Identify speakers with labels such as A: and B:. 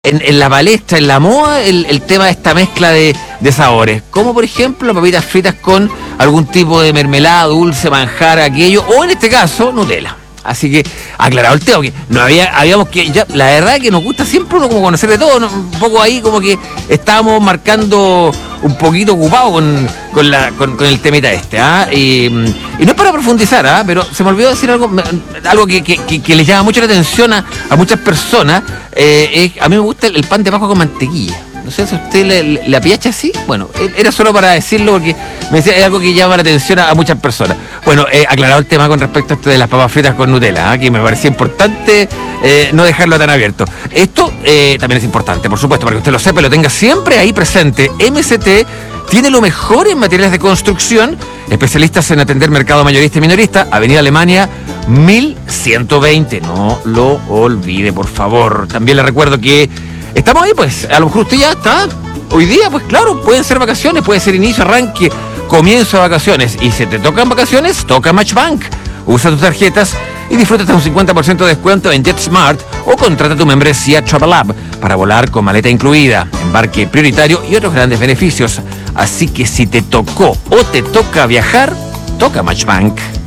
A: en la palestra, en la moda, el tema de esta mezcla de sabores. Como por ejemplo papitas fritas con algún tipo de mermelada, dulce, manjar, aquello, o en este caso, Nutella. Así que, aclarado el tema, que no habíamos que, ya, la verdad que nos gusta siempre uno como conocer de todo, ¿no? Un poco ahí como que estábamos marcando un poquito ocupado con el temita este, ¿ah? Y no es para profundizar, ¿ah? Pero se me olvidó decir algo que les llama mucho la atención a muchas personas. A mí me gusta el pan de Pascua con mantequilla. No sé si a usted le apiacha así. Bueno, era solo para decirlo porque me decía, es algo que llama la atención a muchas personas. Bueno, aclarado el tema con respecto a esto de las papas fritas con Nutella, que me parecía importante no dejarlo tan abierto. Esto también es importante, por supuesto, para que usted lo sepa y lo tenga siempre ahí presente. MST tiene lo mejor en materiales de construcción, especialistas en atender mercado mayorista y minorista, Avenida Alemania 1120. No lo olvide, por favor. También le recuerdo que estamos ahí, pues, a lo mejor usted ya está. Hoy día, pues claro, pueden ser vacaciones, puede ser inicio, arranque, comienzo de vacaciones. Y si te tocan vacaciones, toca Matchbank. Usa tus tarjetas y disfruta hasta un 50% de descuento en JetSmart o contrata tu membresía Travelab para volar con maleta incluida, embarque prioritario y otros grandes beneficios. Así que si te tocó o te toca viajar, toca Matchbank.